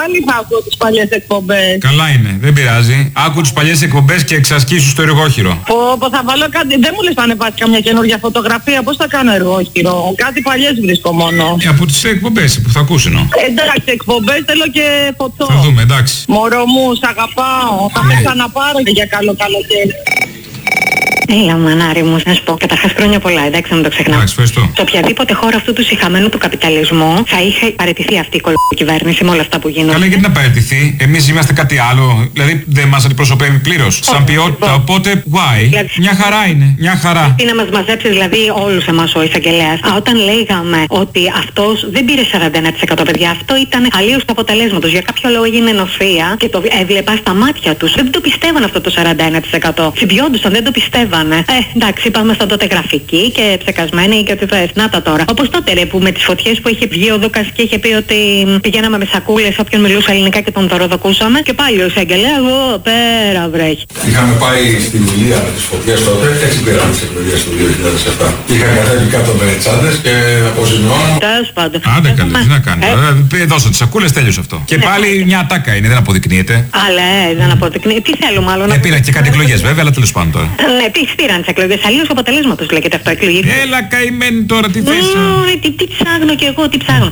πάλι θα ακούω τις παλιές εκπομπές. Καλά είναι, δεν πειράζει. Άκου τις παλιές εκπομπές και εξασκήσου στο εργόχειρο. Πω, θα βάλω κάτι. Δεν μου λες να ανεβάσει καμιά καινούργια φωτογραφία. Πώς θα κάνω εργόχειρο. Κάτι παλιές βρίσκω μόνο. Από τις εκπομπές που θα ακούσουν. Εντάξει, εκπομπές θέλω και φωτό. Θα δούμε, εντάξει. Μωρό μου, σ' αγαπάω. Θα με ξαναπάρω και για καλό καλοκαίρι. Έλα, μανάρι μου, να σου πω. Καταρχάς, χρόνια πολλά, εντάξει, να μην το ξεχνάω. Εντάξει, ευχαριστώ. Σε οποιαδήποτε χώρα αυτού του σιχαμένου του καπιταλισμού θα είχε παραιτηθεί αυτή η κυβέρνηση με όλα αυτά που γίνονται. Καλά, γιατί να παραιτηθεί. Εμείς είμαστε κάτι άλλο. Δηλαδή δεν μας αντιπροσωπεύει πλήρως. Σαν ποιότητα. Οπότε, why? Μια χαρά είναι. Μια χαρά. Τι να μας μαζέψει δηλαδή όλους εμάς ο εισαγγελέας. Όταν λέγαμε ότι αυτός δεν πήρε 41% παιδιά, αυτό ήταν αλλίως του αποτελέσματος. Για κάποιο λόγο έγινε ενοφία και το έβλεπα στα μάτια τους. Δεν το πιστεύαν αυτό το 41%. Συμπιόντουσαν, δεν το πιστεύαν. Εντάξει, είπαμε στον τότε γραφική και ψεκασμένη και ότι θες. Να τα τώρα. Όπως τότε ρε, που με τις φωτιές που είχε βγει ο Δούκας και είχε πει ότι πηγαίναμε με σακούλες όποιον μιλούσε ελληνικά και τον δωροδοκούσαμε. Και πάλι ο εισαγγελέας, εγώ πέρα βρέχει. Είχαμε πάει στη Μιλία με τις φωτιές τότε, έτσι πήραμε τις εκλογές του 2007. Είχαν κατέβει κάτω με τσάντες και αποζημιώναμε. Τέλος πάντων. Άντε καλέ, τι να κάνει. Δώσε τις σακούλες, τέλειωσε αυτό. Και πάλι μια ατάκα είναι, δεν αποδεικνύεται. Αλλά δεν αποδεικνύεται. Τι θέλω μάλλον. Πήραν και κάτι εκλογές βέβαια, αλλά τέλος πάντων τώρα. Ναι, πήραν τις εκλογές. Αλλίως αποτελέσματος λέγεται αυτό, εκλογή. Έλα καημένη τώρα, τι θες. Τι ψάχνω κι εγώ, τι ψάχνω.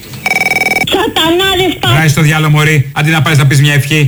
Σατανάδες πάω. Ράει στο διάλο μωρή, αντί να πάρεις να πεις μια ευχή.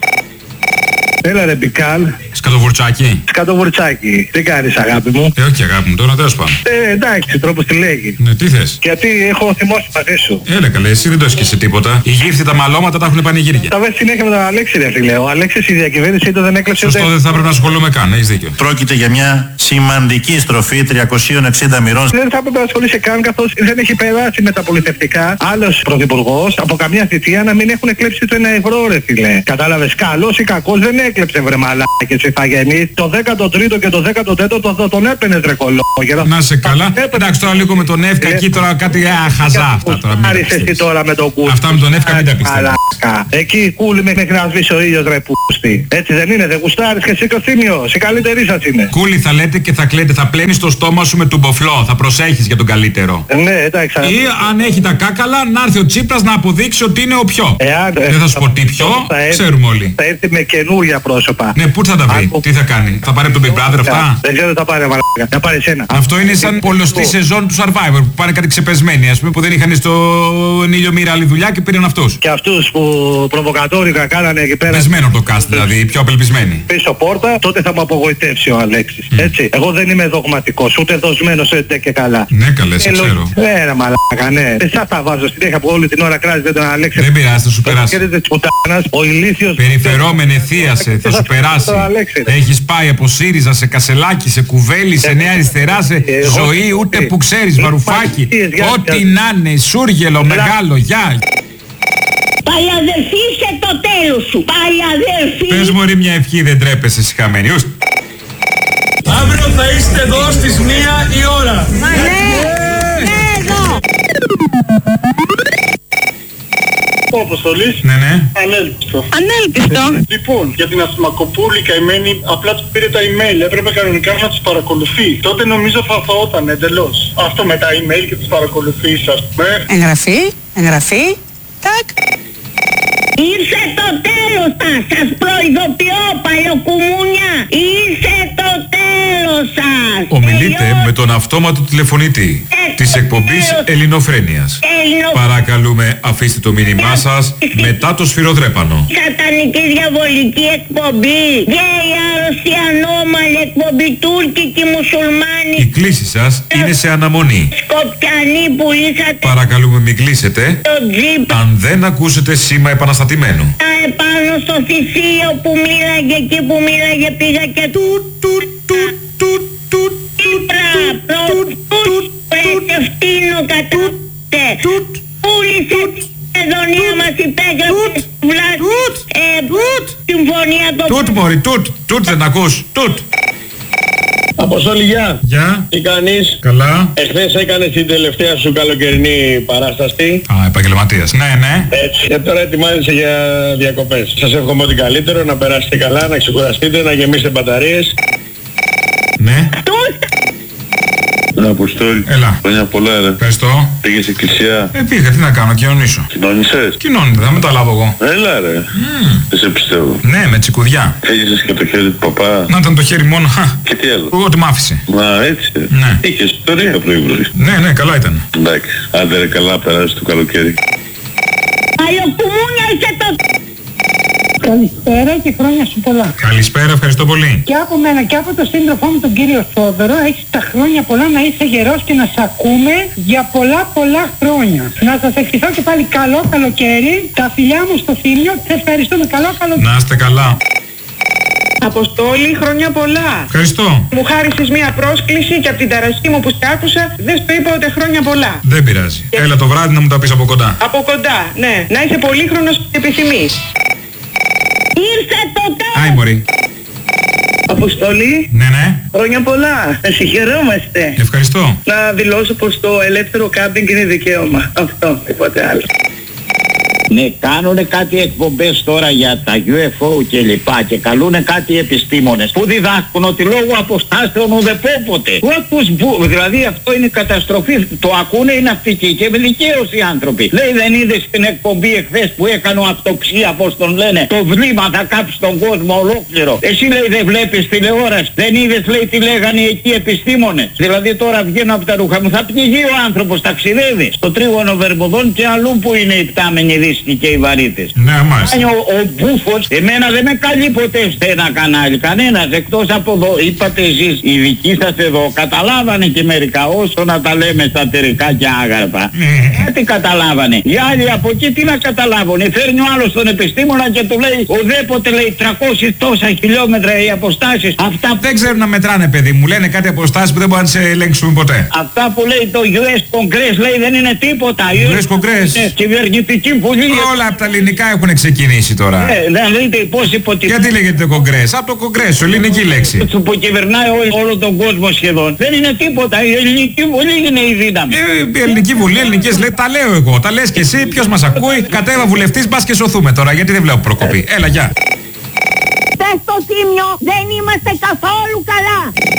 Έλα ρε Μπικάλ. Σκατοβουρτσάκι. Σκατοβουρτσάκι. Τι κάνεις αγάπη μου. Όχι αγάπη μου, τώρα τέλος πάντων. Εντάξει, τρόπος τη λέγει. Ναι, τι θες. Γιατί έχω θυμώσει μαζί σου. Έλα καλέ, εσύ δεν το έχεις και σε τίποτα. Οι γύφτοι τα μαλώματα τα έχουν πανηγύρια. Τα βες συνέχεια με τον Αλέξη ρε φίλε. Ο Αλέξης η διακυβέρνηση του δεν έκλεψε ούτε. Σωστό, δεν θα πρέπει να ασχολούμαι καν, έχεις δίκιο. Πρόκειται για μια σημαντική στροφή 360 μοιρών. Δεν θα έπρεπε να ασχολείσαι καν καθώς δεν έχει περάσει με τα πολιτευτικά άλλος πρωθυπουργός από καμία θητεία να μην έχουν κλέψει το 1 ευρώ ρε φίλε. Κατάλαβες, καλός ή κακός δεν έκλεψε βρε μαλάκες Ιθαγενείς. Το 13ο και το 14ο θα τον έπαινες ρε κολόγερα. Να σε καλά. Εντάξει τώρα λίγο με τον Εύκα εκεί τώρα κάτι χαζά αυτά τώρα. Άρισες εσύ τώρα με τον Κούλι. Αυτά με τον Εύκα μην τα πιστεύω. Εκεί Κούλι μέχρι να σβήσει ο ήλιος ρε πούστη. Έτσι δεν είναι, δεν γουστάρεις και εσύ Κωστήμιος. Η καλύτερη σας είναι. Κούλι θα λέτε και θα κλαίτε, θα πλένεις το στόμα σου με τουμποφλό. Θα προσέχεις για τον καλύτερο. Ναι, εντάξει. Ή αν έχει τα κάκαλα να έρθει ο Τσίπρας να αποδείξει ότι είναι ο πιο. Δεν θα σου πω τι πιο, ξέρουμε όλοι. Θα έρθει με καινούργια πρόσωπα. Ναι, πού θα τα βρει, τι θα κάνει, θα πάρει από τον Big Brother αυτά. Δεν ξέρω τι θα πάρει, μαλάκα. Θα πάρει εσένα. Αυτό είναι σαν πολλωστή σεζόν του Survivor που πάνε κάτι ξεπεσμένοι, ας πούμε, που δεν είχαν στον ήλιο μοίρα άλλη δουλειά και πήραν αυτούς. Και αυτούς που προβοκατόρικα κάνανε εκεί πέρα. Πεσμένο το cast δηλαδή, οι πιο απελπισμένοι. Πίσω πόρτα, τότε θα με απογοητεύσει ο Αλέξης. Έτσι. Εγώ δεν είμαι δογματικός, ούτε δοσμένος ούτε και καλά. Ναι, καλέ, σε ξέρω. Ναι, ρε μαλάκα, ναι. Εσάς θα βάζω στην τέχεια που όλη την ώρα κράζετε τον Αλέξη. Δεν πειράζει, θα σου περάσει. Ο ηλίθιος. Περιφερόμενε θίασε, θα σου περάσει. Έχεις πάει από ΣΥΡΙΖΑ σε Κασελάκι, σε Κουβέλη, σε Νέα Αριστερά, σε Ζωή, ούτε που ξέρεις, Βαρουφάκι. Ό,τι να είναι, Σούργελο, μεγάλο, γεια. Παλιαδερφή σε το τέλος σου. Παλιαδερφή. Πες μωρή μια ευχή, δεν τρέπεσαι συχαμένη. Αύριο θα είστε εδώ στις 1 η ώρα. Εδώ. Ο Αποστολής. Ναι. Ανέλπιστο. Λοιπόν, για την Αθημακοπούλη καημένη, απλά του πήρε τα email. Έπρεπε κανονικά να τους παρακολουθεί. Τότε νομίζω θα φαόταν εντελώς. Αυτό με τα email και τις παρακολουθήσεις, ας πούμε. Εγγραφή. Τάκ. Ήρθε το τέλος σας προειδοποιώ παλιοκουμούνια. Ήρθε το τέλος σας. Ομιλείτε με τον αυτόματο τηλεφωνητή της εκπομπής Ελληνοφρένειας. Παρακαλούμε αφήστε το μήνυμά σας μετά το σφυροδρέπανο. Σατανική διαβολική εκπομπή. Γκέι άρρωστη ανώμαλη εκπομπή. Τούρκικη μουσουλμάνη. Η κλήση σας είναι σε αναμονή. Σκοπιανή που λύσατε. Παρακαλούμε μην κλείσετε αν δεν ακούσετε σήμα επαναστατημένου. Επάνω στο θησίο που μίλαγε, εκεί που μίλαγε πήγα και Πρέτε φτύνω κατάτε. Πούλησε την εδονία μας, υπέγραψε συμφωνία το... Τούτ μωρί, τούτ δεν ακούς, τούτ. Αποστόλη, γεια. Γεια. Τι κάνεις? Καλά. Εχθές έκανες την τελευταία σου καλοκαιρινή παράσταση. Α, επαγγελματίας. Ναι. Έτσι. Και τώρα ετοιμάζεσαι για διακοπές. Σας εύχομαι ό,τι καλύτερο, να περάσετε καλά, να ξεκουραστείτε, να γεμίσετε μπαταρίες. Ναι. Αποστόλη. Έλα. Χρόνια πολλά, ρε. Ευχαριστώ. Πήγες εκκλησία. Πήγα, τι να κάνω, κοινωνήσω. Κοινώνησες. Κοινώνεται, θα με τα λάβω εγώ. Έλα, ρε. Δεν σε πιστεύω. Ναι, με τσικουδιά. Θέλησες και το χέρι του παπά. Να ήταν το χέρι μόνο. Και τι άλλο. Εγώ τι μ' άφησε. Μα έτσι. Ναι. Είχες ιστορία πρωί-πρωί. Ναι, καλά ήταν. Εντάξει. Άντε ρε, καλά περάσεις το καλοκαίρι. Αλλοκουμούνια είσαι το... Καλησπέρα και χρόνια σου πολλά. Καλησπέρα, ευχαριστώ πολύ. Και από μένα και από τον σύντροφό μου τον κύριο Θόδωρο, έχεις τα χρόνια πολλά να είσαι γερός και να σ' ακούμε για πολλά χρόνια. Να σας ευχηθώ και πάλι καλό καλοκαίρι. Τα φιλιά μου στο Θήμιο, σε ευχαριστούμε. Καλό καλοκαίρι. Να είστε καλά. Αποστόλη, χρόνια πολλά. Ευχαριστώ. Μου χάρισες μία πρόσκληση και από την ταραχή μου που σ' άκουσα δεν σου είπα ούτε χρόνια πολλά. Δεν πειράζει. Έλα το βράδυ να μου τα πεις από κοντά. Από κοντά, ναι. Να είσαι πολύχρονος που επιθυμείς. Ήρθε το τέλος. Άι μωρή. Αποστόλη. Ναι. Χρόνια πολλά. Να συγχαιρόμαστε. Ευχαριστώ. Να δηλώσω πως το ελεύθερο κάμπινγκ είναι δικαίωμα. Αυτό, τίποτε άλλο. Ναι, κάνουνε κάτι εκπομπές τώρα για τα UFO και λοιπά και καλούνε κάτι επιστήμονες που διδάσκουν ότι λόγω αποστάσεων ουδεπόποτε. Δηλαδή αυτό είναι καταστροφή. Το ακούνε οι ναυτικοί και με δικαίως οι άνθρωποι. Λέει δεν είδες στην εκπομπή εχθές που έκανε αυτοψία, πώς τον λένε, το βλήμα θα κάψει τον κόσμο ολόκληρο. Εσύ λέει δεν βλέπεις τηλεόραση. Δεν είδες λέει τι λέγανε εκεί επιστήμονες. Δηλαδή τώρα βγαίνω από τα ρούχα μου, θα πνιγεί ο άνθρωπος, ταξιδεύει στο τρίγωνο Βερμουδών και αλλού που είναι οι πτάμενοι δύσκολοι και οι βαρύτες. Ναι, μάλιστα. Ο Μπούφος, εμένα δεν με καλεί ποτέ σε ένα κανάλι, κανένας, εκτός από εδώ. Είπατε εσείς, οι δικοί σας εδώ, καταλάβανε και μερικά, όσο να τα λέμε σατερικά και άγαρπα. Κάτι καταλάβανε. Οι άλλοι από εκεί τι να καταλάβουν. Φέρνει ο άλλος τον επιστήμονα και του λέει, ουδέποτε λέει 300 τόσα χιλιόμετρα οι αποστάσεις. Αυτά δεν ξέρουν να μετράνε, παιδί μου. Λένε κάτι αποστάσεις που δεν μπορούν να τις ελέγξουμε ποτέ. Αυτά που λέει το US Congress λέει δεν είναι τίποτα. US Congress. Κυβερνητική βουλή. Όλα από τα ελληνικά έχουν ξεκινήσει τώρα. Δεν δείτε πώς υποτιμούν. Γιατί λέγεται κογκρές? Από το κογκρές, ελληνική λέξη. Που κυβερνάει όλο τον κόσμο σχεδόν. Δεν είναι τίποτα. Η ελληνική βουλή είναι η δύναμη. Η ελληνική βουλή, ελληνικές λέει, τα λέω εγώ. Τα λες και εσύ, ποιος μας ακούει? Κατέβα βουλευτής, μπας και σωθούμε τώρα. Γιατί δεν βλέπω προκοπή. Έλα, γεια. Στο Θήμιο δεν είμαστε καθόλου καλά.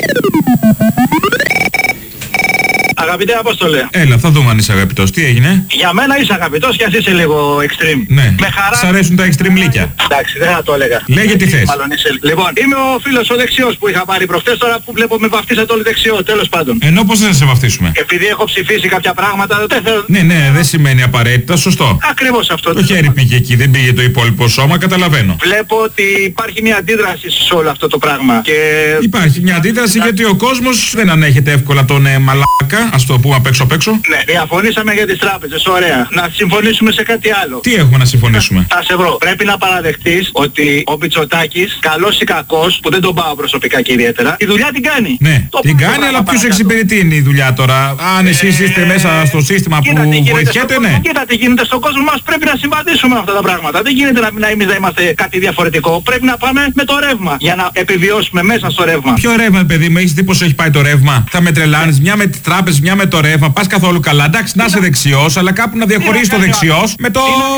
Αγαπητέ Απόστολε. Έλα, θα δούμε αν είσαι αγαπητός. Τι έγινε? Για μένα είσαι αγαπητός και ας είσαι λίγο extreme. Ναι. Με χαρά. Σ' αρέσουν τα extreme λύκια. Εντάξει, δεν θα το έλεγα. Λέγε τι θες. Λοιπόν, είμαι ο φίλος ο δεξιός που είχα πάρει προχτές, τώρα που βλέπω με βαφτίσατε όλοι δεξιό, τέλος πάντων. Ενώ πώς δεν σε βαφτίσουμε? Επειδή έχω ψηφίσει κάποια πράγματα, δεν θέλω. Ναι, δεν σημαίνει απαραίτητα, σωστό. Ακριβώς αυτό. Το χέρι πήγε εκεί, δεν πήγε το υπόλοιπο σώμα, καταλαβαίνω. Βλέπω ότι υπάρχει μια αντίδραση σε όλο αυτό το πράγμα. Και... Υπάρχει μια αντίδραση γιατί ο κόσμος δεν ανέχεται εύκολα τον μαλάκα, ας το πούμε απ' έξω. Ναι, διαφωνήσαμε για τις τράπεζες, ωραία. Να συμφωνήσουμε σε κάτι άλλο. Τι έχουμε να συμφωνήσουμε? Θα σε βρω. Πρέπει να παραδεχτείς ότι ο Μητσοτάκης, καλός ή κακός, που δεν τον πάω προσωπικά και ιδιαίτερα, τη δουλειά την κάνει. Ναι, την κάνει, αλλά ποιος εξυπηρετεί είναι η δουλειά τώρα? Αν εσείς είστε μέσα στο σύστημα που βοηθιέται, ναι. Κοίτα τι γίνεται στον κόσμο μας, πρέπει να συμβαδίσουμε αυτά τα πράγματα. Δεν γίνεται να εμείς να είμαστε κάτι διαφορετικό. Πρέπει να πάμε με το ρεύμα για να επιβιώσουμε μέσα στο ρεύμα. Ποιο ρεύμα, παιδί μου, έχεις δει πως έχει πάει το ρεύμα? Θα με τρελάνεις, μια με τις τράπεζες, μια με το ρεύμα. Πας καθόλου καλά. Εντάξει, να είσαι δεξιός, αλλά κάπου να διαχωρίσεις το δεξιός με το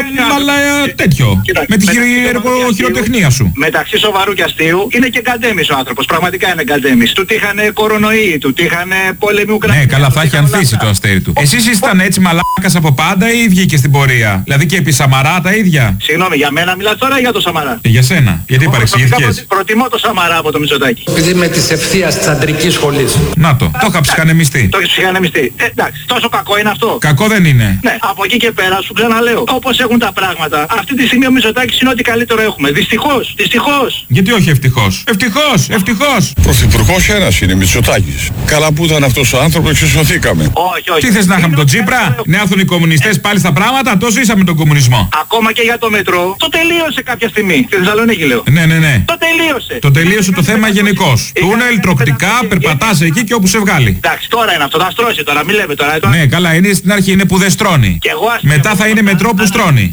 τέτοιο. Με τη χειροτεχνία σου. Μεταξύ σοβαρού και αστείου είναι και γκαντέμις ο άνθρωπος. Πραγματικά είναι γκαντέμις. Του τύχανε κορονοϊοί, του τύχανε πόλεμοι Ουκρανία. Ναι, καλά, θα έχει ανθίσει το αστέρι του. Εσείς ήσταν έτσι μαλάκας από πάντα ή βγήκε στην πορεία? Δηλαδή και επί Σαμαρά τα ίδια? Συγγνώμη, για μένα μιλάς τώρα ή για το Σαμαρά? Για σένα. Γιατί παρεξηγηθήκες? Προτιμώ το Σαμαρά από το Μητσοτάκη. Επειδή με της ευθείας της αντρικής σχολής. Να το είχα ψυχανεμιστεί. Το έχεις ψυχανεμιστεί. Εντάξει, τόσο κακό είναι αυτό? Κακό δεν είναι. Ναι, από εκεί και πέρα σου ξαναλέω. Όπως έχουν τα πράγματα, αυτή τη στιγμή ο Μητσοτάκης είναι ό,τι καλύτερο έχουμε. Δυστυχώς. Γιατί όχι ευτυχώς? Ευτυχώς. Πρωθυπουργός ένας είναι, Μητσοτάκης. Καλά που ήταν αυτός ο άνθρωπος, εξισωθήκαμε. Όχι. Τι θες να είχαμε τον Τσίπρα? Να έρθουν οι κομμουνιστές πάλι στα πράγματα? Το ζήσαμε τον κομμουνισμό. Ακόμα και για το μετρό, το τελείωσε κάποια στιγμή. Στη Θεσσαλονίκη λέω. Ναι. Το τελείωσε. Το τελείωσε το θέμα γενικώς. Τούνελ, τροπτικά, περπατάς εκεί και όπου σε βγάλει. Εντάξει, τώρα είναι αυτό, θα στρώσει τώρα, μην λέμε τώρα. Ναι, καλά, είναι στην αρχή, είναι που δεν στρώνει. Μετά θα είναι μετρό που στρώνει.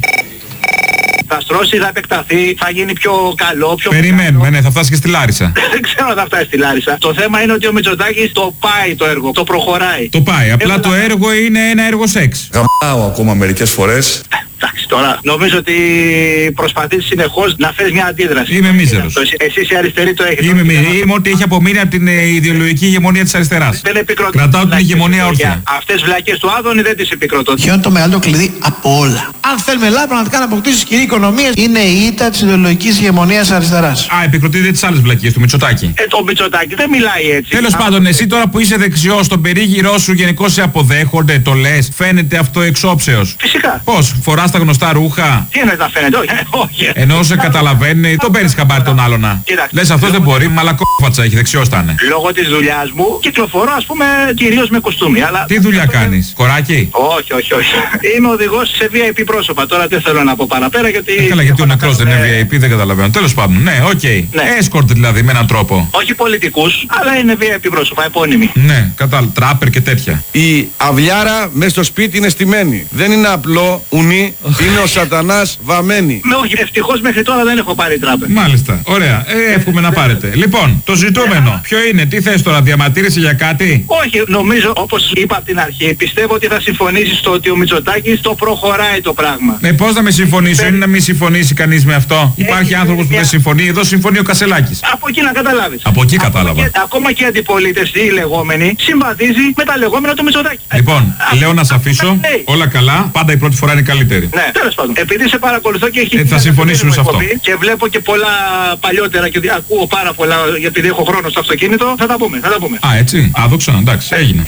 Θα στρώσει, θα επεκταθεί, θα γίνει πιο καλό, πιο... Περιμένουμε, ναι, θα φτάσει και στη Λάρισα. Δεν ξέρω αν θα φτάσει στη Λάρισα. Το θέμα είναι ότι ο Μητσοτάκης το πάει το έργο, το προχωράει. Το πάει, απλά το έργο είναι ένα έργο σεξ. Γαμάω ακόμα μερικές φορές. Εντάξει, τώρα νομίζω ότι προσπαθείς συνεχώς να φέρεις μια αντίδραση. Είμαι μίζερος. Εσείς οι αριστεροί το έχετε. Είμαι ό,τι έχει απομείνει από την ιδεολογική ηγεμονία της αριστεράς. Κρατάω την ηγεμονία όρθια. Αυτές τις βλακίες του Άδωνη δεν τις επικροτώ. Ποιο είναι το μεγαλύτερο κλειδί από όλα? Αν θέλουμε Ελλάδα πραγματικά να αποκτήσει ισχυρή οικονομία, είναι η ήττα της ιδεολογικής ηγεμονίας αριστεράς. Α, επικροτείτε τις άλλες βλακίες του Μητσοτάκη. Το Μητσοτάκη δεν μιλάει έτσι. Τέλος πάντων, εσύ τώρα που είσαι δεξιός, τον περίγυρό σου γενικώς σε αποδέχονται, το λες, φαίνεται αυτό εξόψεως? Φυσικά. Πώς, φοράς τα γνωστά ρούχα? Τι εννοείς να φαίνεται? Όχι. Ενώ σε καταλαβαίνει, τον παίρνεις χαμπάρι τον άλλονα. Λες αυτός δεν μπορεί, μαλακόφατσα έχει, δεξιός θα είναι. Λόγω της δουλειάς μου κυκλοφορώ ας πούμε κυρίως με κουστούμι. Αλλά... Τι δουλειά κάνεις, κοράκι? Όχι. Είμαι οδηγός σε VIP πρόσωπα. Τώρα δεν θέλω να πω παραπέρα γιατί... Καλά, γιατί ο νεκρός δεν είναι VIP, δεν καταλαβαίνω. Τέλος πάντων, ναι, οκ. Escort δηλαδή με έναν τρόπο. Όχι πολιτικούς, αλλά είναι VIP πρόσωπα, επώνυμοι. Ναι, κατάλαβα, τράπερ και τέτοια. Η αυλιάρα μέσα στο σπίτι είναι στημένη. Δεν είναι απλό ουνί, είναι ο σατανάς βαμμένη. Όχι, ευτυχώς μέχρι τώρα δεν έχω πάρει τράπερ. Μάλιστα, ωραία. Εύχομαι να πάρετε. Λοιπόν, το ζητούμενο, ποιο είναι, τι θες τώρα, διαμαρτύρεσαι για κάτι? Όχι, νομίζω όπως είπα από την αρχή, πιστεύω ότι θα συμφωνήσεις στο ότι ο Μητσοτάκης το προχωράει το πράγμα. Πώς να με συμφωνήσω, είναι να μην συμφωνήσει κανείς με αυτό? Υπάρχει άνθρωπος που δεν συμφωνεί, εδώ συμφωνεί ο Κασελάκης. Από εκεί να καταλάβεις. Από εκεί κατάλαβα. Ακόμα και η αντιπολίτευση, η λεγόμενη, συμβαδίζει με τα λεγόμενα του Μητσοτάκη. Λοιπόν, λέω να σε αφήσω, όλα καλά, πάντα η πρώτη φορά είναι καλύτερη. Ναι, τέλος πάντων. Επειδή σε παρακολουθώ και έχει... θα συμφωνήσουμε σε αυτό. Και βλέπω και πολλά παλιότερα και ακούω πάρα πολλά, επειδή έχω χρόνο στο αυτοκίνητο, θα τα πούμε. Α, έτσι, άδοξα, εντάξει, έγινε.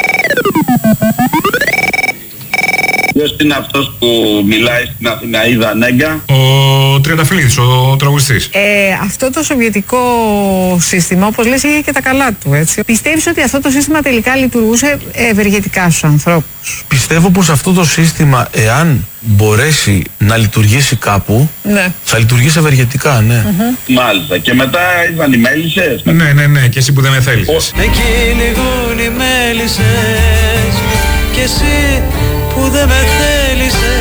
Ποιος είναι αυτός που μιλάει στην Αθηναίδα Νέγκα? Ο Τριανταφυλλίδης, ο τραγουδιστής. Αυτό το σοβιετικό σύστημα, όπως λες, είχε και τα καλά του, έτσι. Πιστεύεις ότι αυτό το σύστημα τελικά λειτουργούσε ευεργετικά στους ανθρώπους? Πιστεύω πως αυτό το σύστημα, εάν μπορέσει να λειτουργήσει κάπου, ναι, θα λειτουργήσει ευεργετικά, ναι. Μάλιστα. Και μετά ήταν οι μέλισσες. Ναι, και εσύ που δεν με θέλεις. Εκεί λιγούν οι μέλισσες και εσύ που δεν με θέλησες.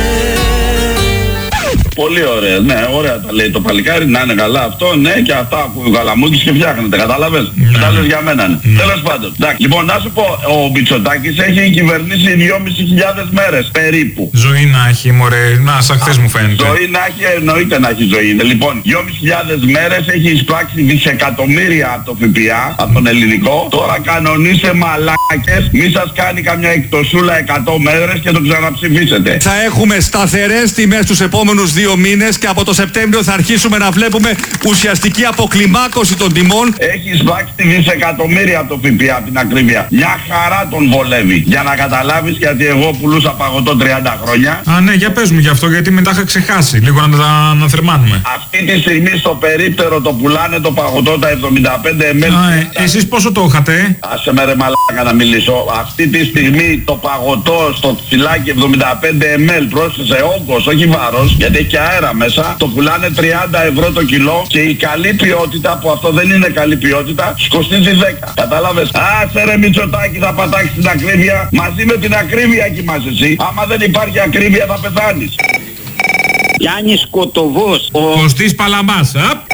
Πολύ ωραία, ναι, ωραία τα λέει το παλικάρι, να είναι καλά αυτό, ναι, και αυτά που γαλαμούκεις και φτιάχνετε, κατάλαβες? Τα λες για μένα, ναι. Τέλος πάντων. Εντάξει, λοιπόν, να σου πω, ο Μητσοτάκης έχει κυβερνήσει 2.500 μέρες περίπου. Ζωή να έχει, μωρέ, σαν χθες μου φαίνεται. Ζωή να έχει, εννοείται να έχει ζωή. Λοιπόν, 2.500 μέρες έχει εισπράξει δισεκατομμύρια από το ΦΠΑ, από τον ελληνικό. Τώρα κανονίστε μαλάκες, μη σας κάνει καμιά εκτοσούλα 100 μέρες και το ξαναψηφίσετε. Θα έχουμε σταθερές τιμές τους επόμενους 2 μήνες και από το Σεπτέμβριο θα αρχίσουμε να βλέπουμε ουσιαστική αποκλιμάκωση των τιμών. Έχει εισπράξει δισεκατομμύρια από το ΦΠΑ, την ακρίβεια. Μια χαρά τον βολεύει. Για να καταλάβεις, γιατί εγώ πουλούσα παγωτό 30 χρόνια. Α, ναι, για πες μου γι' αυτό, γιατί μετά είχα ξεχάσει. Λίγο να τα θερμάνουμε. Αυτή τη στιγμή στο περίπτερο το πουλάνε το παγωτό τα 75 ml. Εσείς πόσο το είχατε? Άσε με ρε μαλάκα να μιλήσω. Αυτή τη στιγμή το παγωτό στο φυλάκι 75 ml, πρόσθεσε όγκος, όχι βάρος, γιατί έχει και αέρα μέσα, το πουλάνε 30 ευρώ το κιλό και η καλή ποιότητα, που αυτό δεν είναι καλή ποιότητα, κοστίζει 10. Κατάλαβες? Άσε ρε Μητσοτάκη, θα πατάξεις την ακρίβεια. Μαζί με την ακρίβεια κοιμάσαι εσύ. Άμα δεν υπάρχει ακρίβεια θα πεθάνεις. Γιάννης Κοτοβός. Κωστής Παλαμάς,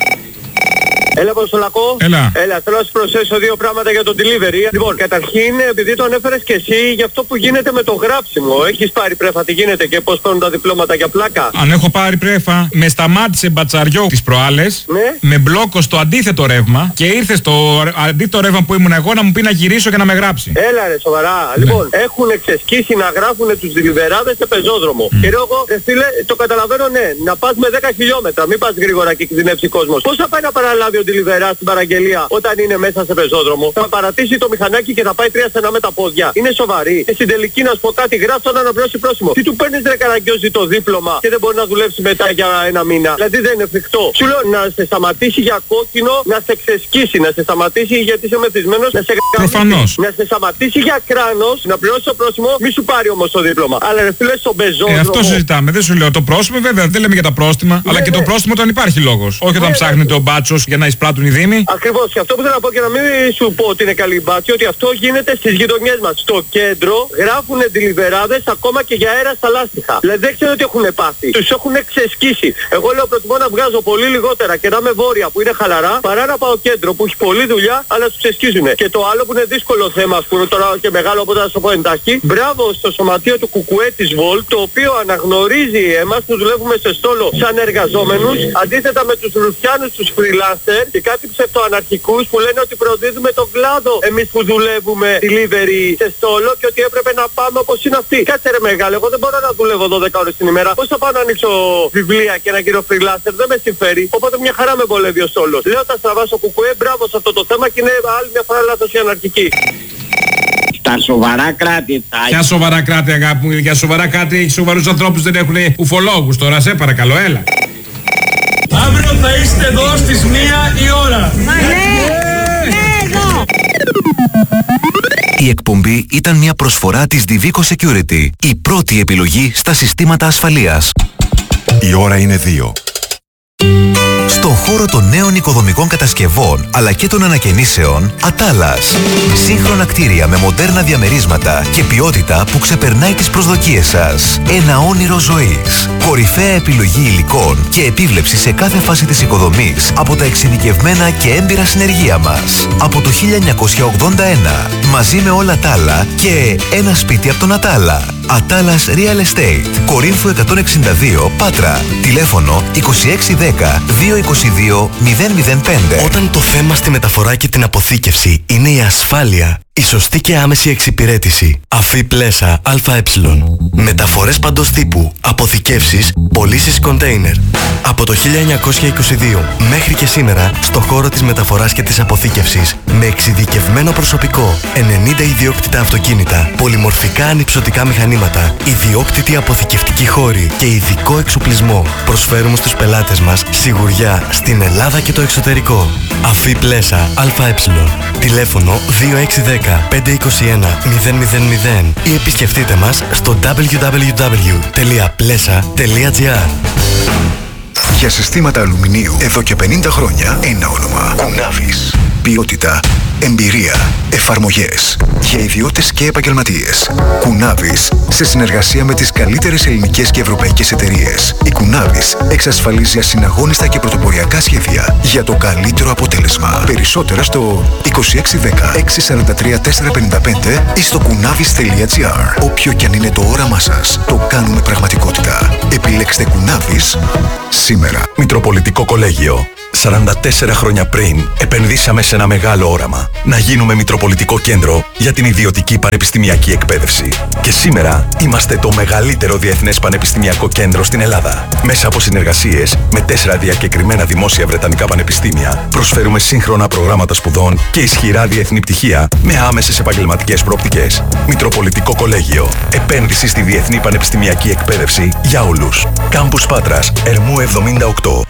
Έλα Αποστολακό. Έλα. Θέλω να σου προσθέσω 2 πράγματα για το delivery. Λοιπόν, καταρχήν, επειδή το ανέφερες και εσύ, για αυτό που γίνεται με το γράψιμο. Έχεις πάρει πρέφα, τι γίνεται και πώς παίρνουν τα διπλώματα για πλάκα? Αν έχω πάρει πρέφα, με σταμάτησε μπατσαριό τις προάλλες, ναι, με μπλόκο στο αντίθετο ρεύμα και ήρθε στο αντίθετο ρεύμα που ήμουν εγώ να μου πει να γυρίσω και να με γράψει. Έλα ρε, σοβαρά. Ναι. Λοιπόν, έχουν ξεσκίσει να γράφουν τους διβεράδες σε πεζόδρομο. Και εγώ, φίλε, το καταλαβαίνω, ναι, να πας με 10 χιλιόμετρα, μην πας γρήγορα και κινδυνεύσει ο κόσμος. Πώς θα πάει να παραλάβει ο delivery στην παραγγελία όταν είναι μέσα σε πεζόδρομο? Θα παρατήσει το μηχανάκι και θα πάει 3 στενά με τα πόδια. Είναι σοβαρή? Και στην τελική να σου πω κάτι, γράφει όταν να πληρώσει πρόσημο. Τι του παίρνεις ρε καραγκιόζη το δίπλωμα και δεν μπορεί να δουλέψει μετά για 1 μήνα? Δηλαδή δεν είναι εφικτό. Σου λέω να σε σταματήσει για κόκκινο, να σε ξεσκίσει, να σε σταματήσει γιατί είσαι μεθυσμένος, να σε προφανώς. Να σε σταματήσει για κράνος, να πληρώσει το πρόσημο, μη σου πάρει όμως το δίπλωμα. Αλλά ρε φίλε στον πεζόδρομο. Αυτό συζητάμε, δεν σου λέω το πρόσημο, βέβαια δεν λέμε για τα πρόστιμα, αλλά και το πρόστιμο όταν υπάρχει λόγος. Όχι όταν ψάχνεται ο μπάτσος για να εισπράττουν οι Δήμοι. Ακριβώς. Και αυτό που θέλω να πω και να μην σου πω ότι είναι καλή μπάτση, ότι αυτό γίνεται στις γειτονιές μας. Στο κέντρο γράφουν ντιλιβεράδες ακόμα και για αέρα στα λάστιχα. Δηλαδή δεν ξέρω τι έχουν πάθει. Τους έχουν ξεσκίσει. Εγώ λέω προτιμώ να βγάζω πολύ λιγότερα και να είμαι βόρεια που είναι χαλαρά, παρά να πάω κέντρο που έχει πολλή δουλειά, αλλά τους ξεσκίζουν. Και το άλλο που είναι δύσκολο θέμα, ας πούμε τώρα και μεγάλο, οπότε θα σου πω εντάχει, μπράβο στο σωματείο του Κουκουέ της Βολ, το οποίο αναγνωρίζει εμάς που δουλεύουμε σε στόλο σαν εργαζόμενους, αντίθετα με τους ρουφιάνους, τους freelancer και κάτι ψευτοαναρχικούς που λένε ότι προδίδουμε τον κλάδο εμείς που δουλεύουμε delivery σε στόλο και ότι έπρεπε να πάμε όπως είναι αυτοί. Κάτσε ρε μεγάλο, εγώ δεν μπορώ να δουλεύω 12 ώρες την ημέρα. Πώς θα πάω να ανοίξω βιβλία και ένα κύριο freelancer, δεν με συμφέρει. Οπότε μια χαρά με βολεύει ο στόλος. Λέω τα στραβά στο Κουκουέ, μπράβο σε αυτό το θέμα και είναι άλλη μια φορά λάθος η αναρχική. Τα σοβαρά κράτη. Ποια σοβαρά κράτη, αγάπη μου, για σοβαρά κράτη έχει σοβαρούς ανθρώπους, δεν έχουν ουφολόγους τώρα, σε παρακαλώ, έλα. Αύριο θα είστε εδώ στις 1 η ώρα. Η εκπομπή ήταν μια προσφορά της Divico Security, η πρώτη επιλογή στα συστήματα ασφαλείας. Η ώρα είναι 2. Στον χώρο των νέων οικοδομικών κατασκευών αλλά και των ανακαινήσεων, Ατάλας. Σύγχρονα κτίρια με μοντέρνα διαμερίσματα και ποιότητα που ξεπερνάει τις προσδοκίες σας. Ένα όνειρο ζωής. Κορυφαία επιλογή υλικών και επίβλεψη σε κάθε φάση της οικοδομής από τα εξειδικευμένα και έμπειρα συνεργεία μας. Από το 1981, μαζί με όλα τα άλλα και ένα σπίτι από τον Ατάλα. Ατάλας Real Estate. Κορίνθου 162, Πάτρα. Τηλέφωνο 2610 222 005. Όταν το θέμα στη μεταφορά και την αποθήκευση είναι η ασφάλεια, η σωστή και άμεση εξυπηρέτηση. Αφή Πλέσα ΑΕ. Μεταφορές παντός τύπου, αποθηκεύσεις, πωλήσεις κοντέινερ. Από το 1922 μέχρι και σήμερα, στο χώρο της μεταφοράς και της αποθήκευσης, με εξειδικευμένο προσωπικό, 90 ιδιόκτητα αυτοκίνητα, πολυμορφικά ανυψωτικά μηχανήματα, ιδιόκτητοι αποθηκευτικοί χώροι και ειδικό εξοπλισμό. Προσφέρουμε στους πελάτες μας σιγουριά στην Ελλάδα και το εξωτερικό. Αφή Πλέσα ΑΕ. Τηλέφωνο 2610 521 000 ή επισκεφτείτε μας στο www.plesa.gr. Για συστήματα αλουμινίου εδώ και 50 χρόνια ένα όνομα. Κουνάβης. Ποιότητα, εμπειρία, εφαρμογές για ιδιώτες και επαγγελματίες. Κουνάβης, σε συνεργασία με τις καλύτερες ελληνικές και ευρωπαϊκές εταιρείες. Η Κουνάβης εξασφαλίζει ασυναγώνιστα και πρωτοποριακά σχέδια για το καλύτερο αποτέλεσμα. Περισσότερα στο 2610 643 455 ή στο kunavis.gr. Όποιο κι αν είναι το όραμά σας, το κάνουμε πραγματικότητα. Επιλέξτε Κουνάβης σήμερα. Μητροπολιτικό Κολέγιο. 44 χρόνια πριν επενδύσαμε σε ένα μεγάλο όραμα. Να γίνουμε Μητροπολιτικό Κέντρο για την ιδιωτική πανεπιστημιακή εκπαίδευση. Και σήμερα είμαστε το μεγαλύτερο διεθνές πανεπιστημιακό κέντρο στην Ελλάδα. Μέσα από συνεργασίες με 4 διακεκριμένα δημόσια βρετανικά πανεπιστήμια, προσφέρουμε σύγχρονα προγράμματα σπουδών και ισχυρά διεθνή πτυχία με άμεσες επαγγελματικές προοπτικές. Μητροπολιτικό Κολέγιο. Επένδυση στη διεθνή πανεπιστημιακή εκπαίδευση για όλους. Κάμπους Πάτρας, Ερμού 78.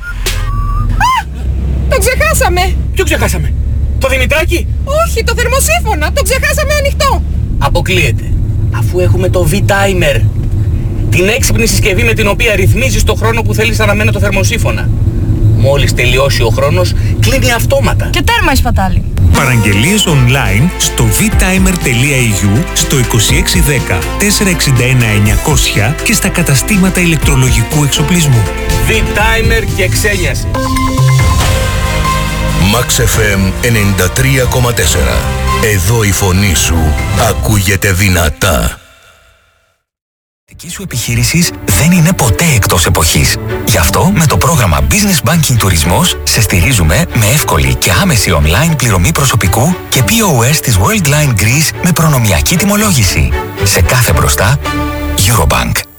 Το ξεχάσαμε! Ποιο ξεχάσαμε? Το Δημητράκι? Όχι, το θερμοσύφωνα! Το ξεχάσαμε ανοιχτό! Αποκλείεται. Αφού έχουμε το V-Timer. Την έξυπνη συσκευή με την οποία ρυθμίζεις το χρόνο που θέλεις να αναμένει το θερμοσύφωνα. Μόλις τελειώσει ο χρόνος, κλείνει αυτόματα. Και τέρμα η σπατάλη. Παραγγελίες online στο vtimer.eu, στο 2610 461 900 και στα καταστήματα ηλεκτρολογικού εξοπλισμού. V-Timer και ξένιαση. Max FM 93,4. Εδώ η φωνή σου ακούγεται δυνατά. Η δική σου επιχείρηση δεν είναι ποτέ εκτός εποχής. Γι' αυτό με το πρόγραμμα Business Banking Τουρισμός σε στηρίζουμε με εύκολη και άμεση online πληρωμή προσωπικού και POS της Worldline Greece με προνομιακή τιμολόγηση. Σε κάθε μπροστά, Eurobank.